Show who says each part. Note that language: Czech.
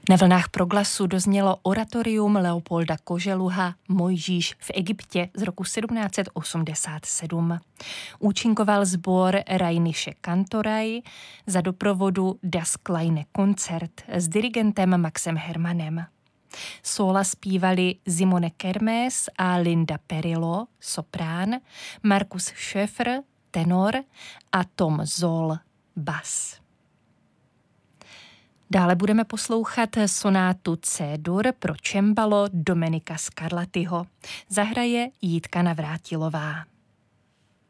Speaker 1: Na vlnách Proglasu doznělo oratorium Leopolda Koželuha Mojžíš v Egyptě z roku 1787. Účinkoval sbor Rajniše Kantoraj za doprovodu Das Kleine Konzert s dirigentem Maxem Hermanem. Sóla zpívali Simone Kermes a Linda Perillo, soprán, Markus Schöfer, tenor a Tom Zoll, bas. Dále budeme poslouchat sonátu C-dur pro čembalo Domenika Scarlattiho. Zahraje Jitka Navrátilová.